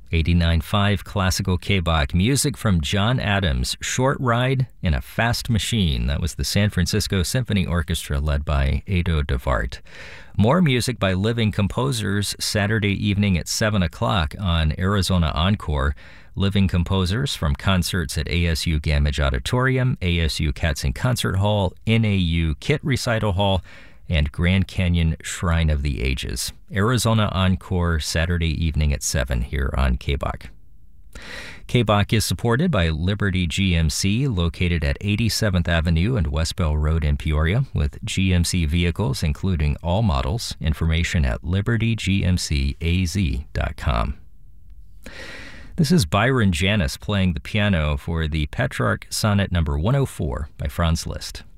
89.5 Classical K-Bach. Music from John Adams, Short Ride in a Fast Machine. That was the San Francisco Symphony Orchestra led by Edo de Wart. More music by living composers Saturday evening at 7 o'clock on Arizona Encore. Living composers from concerts at ASU Gamage Auditorium, ASU Katzen Concert Hall, NAU Kit Recital Hall, and Grand Canyon Shrine of the Ages. Arizona Encore, Saturday evening at 7 here on K-Bach. K-Bach is supported by Liberty GMC, located at 87th Avenue and West Bell Road in Peoria, with GMC vehicles including all models. Information at libertygmcaz.com. This is Byron Janis playing the piano for the Petrarch Sonnet number 104 by Franz Liszt.